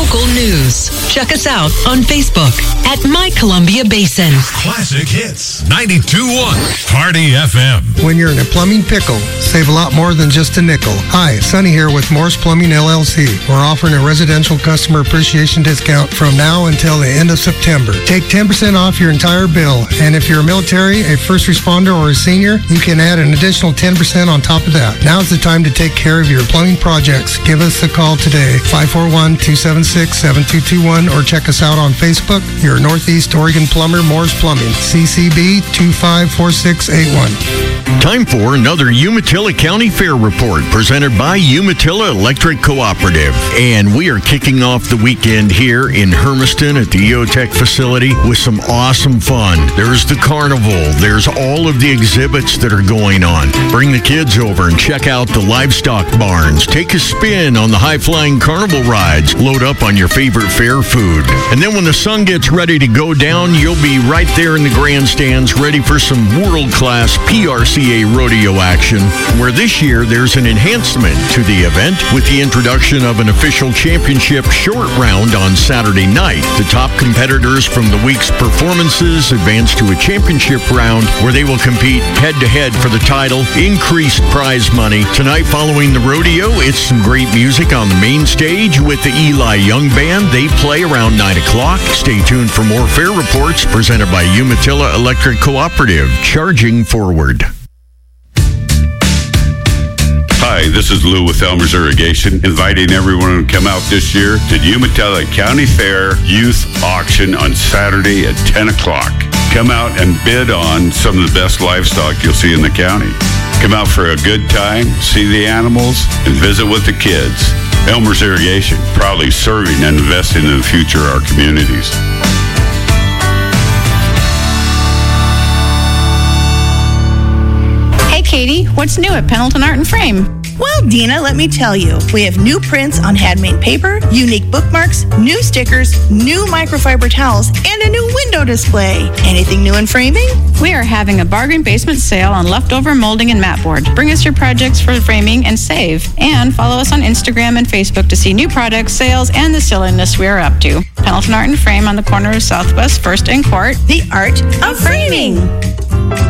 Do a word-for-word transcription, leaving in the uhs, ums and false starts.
local news. Check us out on Facebook at My Columbia Basin. Classic Hits ninety-two point one Party F M. When you're in a plumbing pickle, save a lot more than just a nickel. Hi, Sonny here with Morse Plumbing L L C. We're offering a residential customer appreciation discount from now until the end of September. Take ten percent off your entire bill, and if you're a military, a first responder, or a senior, you can add an additional ten percent on top of that. Now's the time to take care of your plumbing projects. Give us a call today, five four one, two seven six, seven two two one, or check us out on Facebook. Your Northeast Oregon plumber, Morse Plumbing, C C B two five four six eight one. Time for another Umatilla County Fair Report presented by Umatilla Electric Cooperative. And we are kicking off the weekend here in Hermiston at the E O Tech facility with some awesome fun. There's the carnival. There's all of the exhibits that are going on. Bring the kids over and check out the livestock barns. Take a spin on the high-flying carnival rides. Load up on your favorite fair food. And then when the sun gets ready to go down, you'll be right there in the grandstands ready for some world-class P R C A rodeo action, where this year there's an enhancement to the event with the introduction of an official championship short round on Saturday night. The top competitors from the week's performances advance to a championship round where they will compete head-to-head for the title, increased prize money. Tonight, following the rodeo, it's some great music on the main stage with the Eli Young Band. They play around nine o'clock. Stay tuned for more fair reports presented by Umatilla Electric Cooperative, charging forward. Hi, this is Lou with Elmer's Irrigation, inviting everyone to come out this year to the Umatilla County Fair Youth Auction on Saturday at ten o'clock. Come out and bid on some of the best livestock you'll see in the county. Come out for a good time, see the animals, and visit with the kids. Elmer's Irrigation, proudly serving and investing in the future of our communities. Hey, Katie, what's new at Pendleton Art and Frame? Well, Dina, let me tell you, we have new prints on handmade paper, unique bookmarks, new stickers, new microfiber towels, and a new window display. Anything new in framing? We are having a bargain basement sale on leftover molding and mat board. Bring us your projects for framing and save. And follow us on Instagram and Facebook to see new products, sales, and the silliness we are up to. Pendleton Art and Frame on the corner of Southwest first and Court. The art of framing.